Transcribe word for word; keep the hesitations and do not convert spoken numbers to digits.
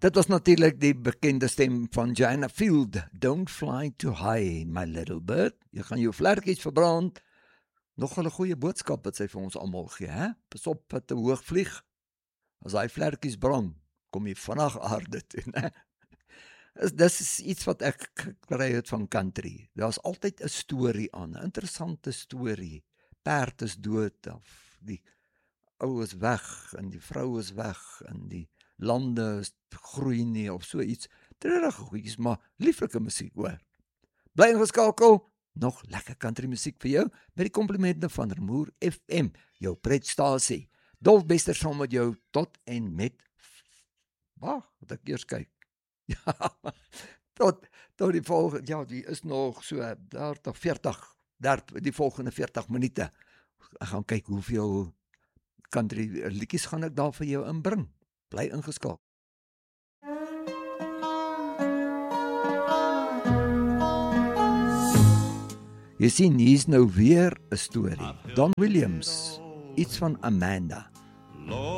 Dit was natuurlik die bekende stem van Joanna Field. Don't fly too high, my little bird. Jy gaan jou vlerkies verbrand. Nog 'n goeie boodskap wat sy vir ons almal gee, hè? Pas op wat te hoog vlieg. As hy vlerkies brand, kom jy vinnig aarde toe, né? Dis is iets wat ek gekry het van country. Daar's altyd 'n storie aan, 'n interessante storie. Perd is dood of die ou is weg en die vrou is weg en die lande groei nie of so iets. Treurige goedjies, maar lieflike musiek hoor. Bly ingeskakel, nog lekker country musiek vir jou met die komplimente van Remoer F M, jou pretstasie. Dolf Bester saam met jou tot en met wag, wat ek eers kyk. Ja, tot tot die volgende, ja, die is nog so dertig, veertig, dertig, die volgende veertig minute. Ek gaan kyk hoeveel country liedjies gaan ek daar vir jou inbring. Bly ingeskakel. Jy sien, hier's nou weer 'n storie. Don Williams, iets van Amanda.